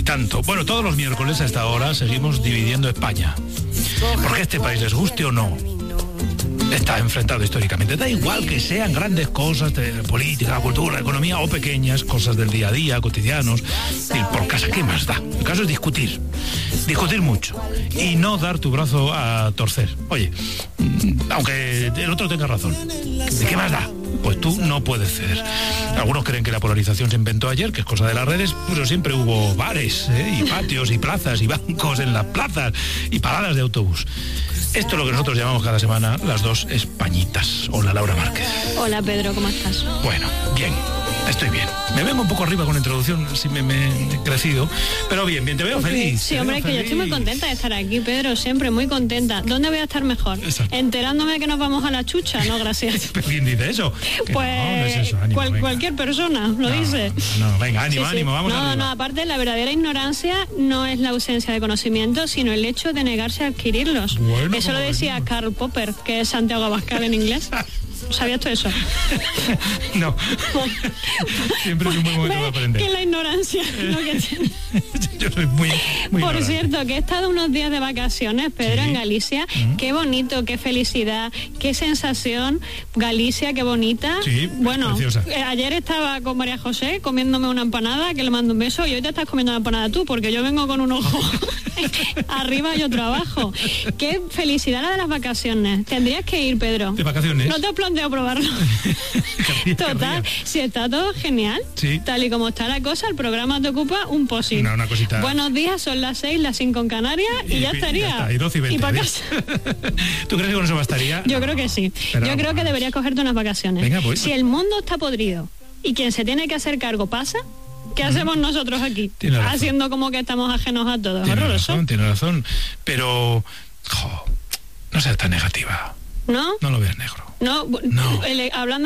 tanto. Bueno, todos los miércoles a esta hora seguimos dividiendo España. Porque este país, les guste o no, está enfrentado históricamente. Da igual que sean grandes cosas de política, cultura, economía o pequeñas cosas del día a día, cotidianos. Y por casa, ¿qué más da? El caso es discutir mucho y no dar tu brazo a torcer. Oye, aunque el otro tenga razón, ¿de qué más da? Pues tú no puedes ceder. Algunos creen que la polarización se inventó ayer, que es cosa de las redes, pero siempre hubo bares, y patios y plazas y bancos en las plazas y paradas de autobús. Esto es lo que nosotros llamamos cada semana las dos Españitas. Hola, Laura Márquez. Hola, Pedro, ¿cómo estás? Bueno, bien. Estoy bien. Me vengo un poco arriba con la introducción, así me he crecido. Pero bien, te veo feliz. Sí, hombre, que yo estoy muy contenta de estar aquí, Pedro, siempre muy contenta. ¿Dónde voy a estar mejor? Exacto. ¿Enterándome de que nos vamos a la chucha? No, gracias. ¿Quién dice eso? Pues no es eso, ánimo, cualquier persona lo dice. No, venga, ánimo, Sí. vamos arriba. No, aparte, la verdadera ignorancia no es la ausencia de conocimiento, sino el hecho de negarse a adquirirlos. Bueno, eso lo decía Karl Popper, que es Santiago Abascal en inglés. ¿Sabías tú eso? No. Siempre es un buen momento para aprender. Que la ignorancia lo que tiene. Yo soy muy Por ignorante. cierto, que he estado unos días de vacaciones, Pedro, en Galicia. Qué bonito, qué felicidad, qué sensación. Galicia, qué bonita. Sí, bueno, preciosa. Ayer estaba con María José comiéndome una empanada, que le mando un beso, y hoy te estás comiendo una empanada tú, porque yo vengo con un ojo arriba y otro abajo. Qué felicidad la de las vacaciones. Tendrías que ir, Pedro. ¿De vacaciones? No te planteo probarlo. Total, si está todo genial, Sí. tal y como está la cosa, el programa te ocupa un posit. Una cosita. Buenos días, son las 6, las 5 en Canarias y ya estaría. Ya está, y 12 y 20. Y para casa. ¿Tú crees que con eso bastaría? Yo creo que sí. Pero Yo creo que deberías cogerte unas vacaciones. Venga, pues. Si el mundo está podrido y quien se tiene que hacer cargo pasa, ¿qué hacemos nosotros aquí? Tiene razón. Haciendo como que estamos ajenos a todo. Tiene Horroroso. razón. Pero, no seas tan negativa. ¿No? No lo veas negro. No. No. Hablando